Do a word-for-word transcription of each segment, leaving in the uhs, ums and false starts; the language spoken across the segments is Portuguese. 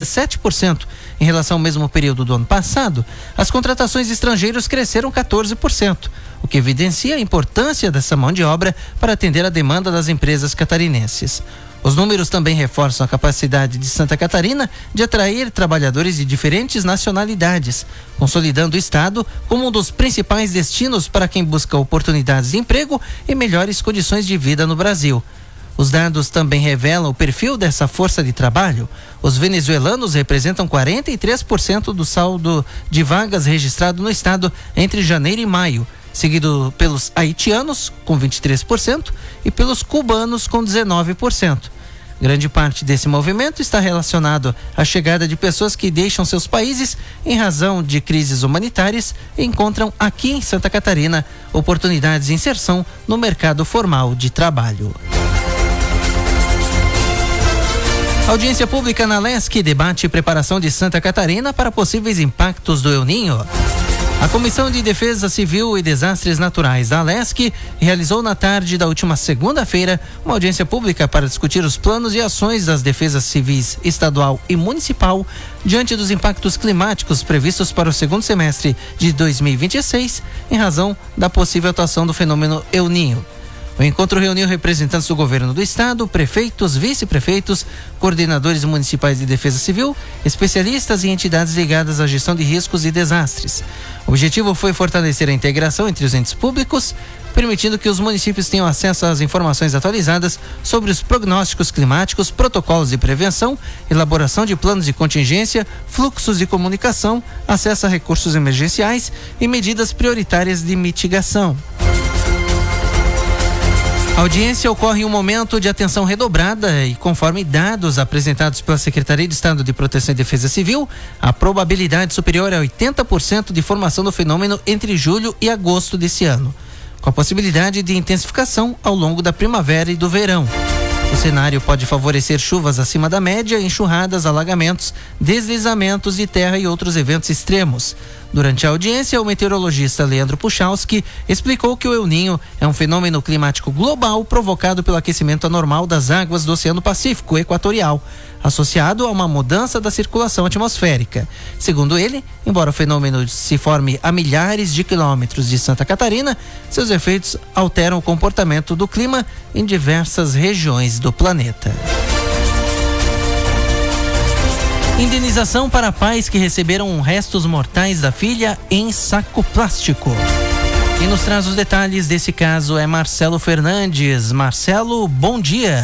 dezessete por cento em relação ao mesmo período do ano passado, as contratações de estrangeiros cresceram quatorze por cento, o que evidencia a importância dessa mão de obra para atender a demanda das empresas catarinenses. Os números também reforçam a capacidade de Santa Catarina de atrair trabalhadores de diferentes nacionalidades, consolidando o estado como um dos principais destinos para quem busca oportunidades de emprego e melhores condições de vida no Brasil. Os dados também revelam o perfil dessa força de trabalho. Os venezuelanos representam quarenta e três por cento do saldo de vagas registrado no estado entre janeiro e maio, seguido pelos haitianos, com vinte e três por cento, e pelos cubanos, com dezenove por cento. Grande parte desse movimento está relacionado à chegada de pessoas que deixam seus países em razão de crises humanitárias e encontram aqui em Santa Catarina oportunidades de inserção no mercado formal de trabalho. Audiência pública na Lesc debate preparação de Santa Catarina para possíveis impactos do El Niño. A Comissão de Defesa Civil e Desastres Naturais da Lesc realizou na tarde da última segunda-feira uma audiência pública para discutir os planos e ações das defesas civis estadual e municipal diante dos impactos climáticos previstos para o segundo semestre de dois mil e vinte e seis, em razão da possível atuação do fenômeno El Niño. O encontro reuniu representantes do governo do estado, prefeitos, vice-prefeitos, coordenadores municipais de defesa civil, especialistas e entidades ligadas à gestão de riscos e desastres. O objetivo foi fortalecer a integração entre os entes públicos, permitindo que os municípios tenham acesso às informações atualizadas sobre os prognósticos climáticos, protocolos de prevenção, elaboração de planos de contingência, fluxos de comunicação, acesso a recursos emergenciais e medidas prioritárias de mitigação. A audiência ocorre em um momento de atenção redobrada e, conforme dados apresentados pela Secretaria de Estado de Proteção e Defesa Civil, a probabilidade superior a oitenta por cento de formação do fenômeno entre julho e agosto desse ano, com a possibilidade de intensificação ao longo da primavera e do verão. O cenário pode favorecer chuvas acima da média, enxurradas, alagamentos, deslizamentos de terra e outros eventos extremos. Durante a audiência, o meteorologista Leandro Puchalski explicou que o El Niño é um fenômeno climático global provocado pelo aquecimento anormal das águas do Oceano Pacífico Equatorial, associado a uma mudança da circulação atmosférica. Segundo ele, embora o fenômeno se forme a milhares de quilômetros de Santa Catarina, seus efeitos alteram o comportamento do clima em diversas regiões do planeta. Indenização para pais que receberam restos mortais da filha em saco plástico. Quem nos traz os detalhes desse caso é Marcelo Fernandes. Marcelo, bom dia.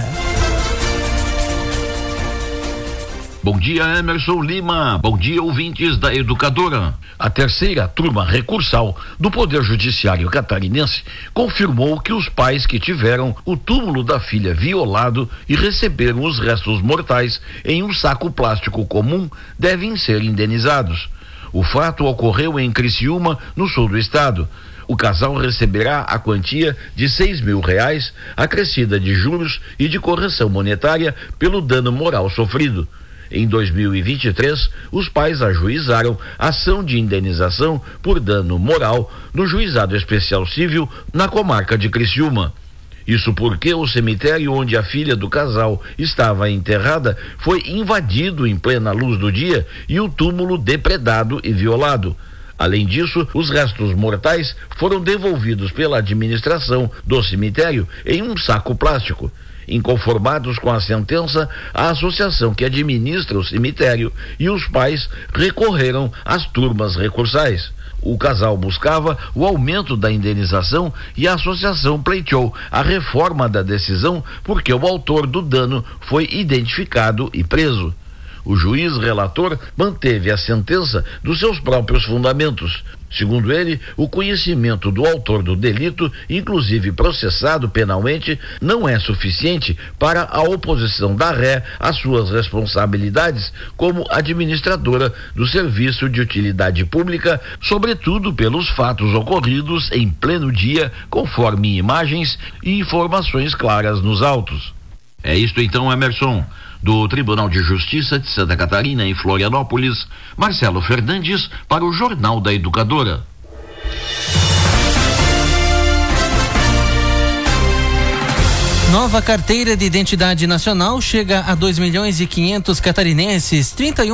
Bom dia, Emerson Lima. Bom dia, ouvintes da Educadora. A terceira turma recursal do Poder Judiciário catarinense confirmou que os pais que tiveram o túmulo da filha violado e receberam os restos mortais em um saco plástico comum devem ser indenizados. O fato ocorreu em Criciúma, no sul do estado. O casal receberá a quantia de seis mil reais, acrescida de juros e de correção monetária pelo dano moral sofrido. Em dois mil e vinte e três, os pais ajuizaram ação de indenização por dano moral no Juizado Especial Civil na comarca de Criciúma. Isso porque o cemitério onde a filha do casal estava enterrada foi invadido em plena luz do dia e o túmulo depredado e violado. Além disso, os restos mortais foram devolvidos pela administração do cemitério em um saco plástico. Inconformados com a sentença, a associação que administra o cemitério e os pais recorreram às turmas recursais. O casal buscava o aumento da indenização e a associação pleiteou a reforma da decisão porque o autor do dano foi identificado e preso. O juiz relator manteve a sentença dos seus próprios fundamentos. Segundo ele, o conhecimento do autor do delito, inclusive processado penalmente, não é suficiente para a oposição da ré às suas responsabilidades como administradora do serviço de utilidade pública, sobretudo pelos fatos ocorridos em pleno dia, conforme imagens e informações claras nos autos. É isto então, Emerson. Do Tribunal de Justiça de Santa Catarina, em Florianópolis, Marcelo Fernandes, para o Jornal da Educadora. Nova carteira de identidade nacional chega a dois milhões e quinhentos catarinenses. trinta e um